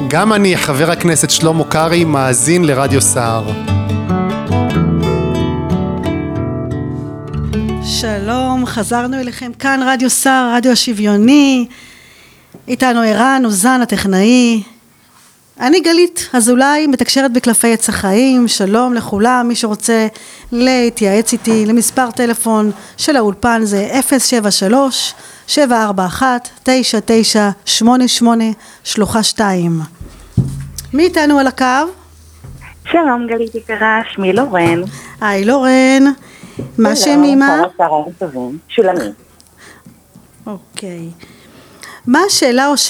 גם אני, חבר הכנסת שלמה קרעי, מאזין לרדיו סער. שלום, חזרנו אליכם, כאן רדיו סער, רדיו השוויוני, איתנו ערן אוזן הטכנאי, אני גלית אזולאי, מתקשרת בקלפי עץ החיים. שלום לכולם, מי שרוצה להתייעץ איתי למספר טלפון של האולפן זה 073-741-9988 שלוחה 2. מי איתנו על הקו? שלום גלית יקרה, שמי לורן. היי לורן, מה שם אמא? צהריים טובים, שולמית. אוקיי, מה השאלה או